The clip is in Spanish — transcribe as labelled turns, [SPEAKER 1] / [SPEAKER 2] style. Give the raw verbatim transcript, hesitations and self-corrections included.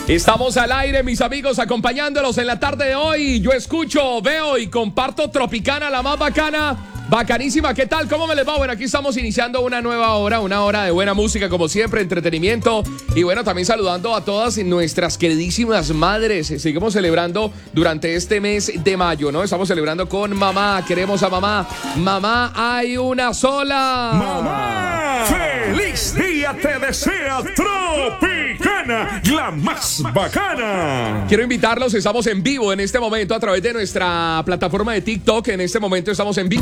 [SPEAKER 1] Estamos al aire, mis amigos, acompañándolos en la tarde de hoy. Yo escucho, veo y comparto Tropicana, la más bacana, bacanísima. ¿Qué tal? ¿Cómo me les va? Bueno, aquí estamos iniciando una nueva hora, una hora de buena música, como siempre, entretenimiento. Y bueno, también saludando a todas nuestras queridísimas madres. Seguimos celebrando durante este mes de mayo, ¿no? Estamos celebrando con mamá, queremos a mamá. Mamá, hay una sola.
[SPEAKER 2] ¡Mamá! ¡Feliz día te desea Tropicana, la más bacana!
[SPEAKER 1] Quiero invitarlos, estamos en vivo en este momento a través de nuestra plataforma de TikTok. En este momento estamos en vivo.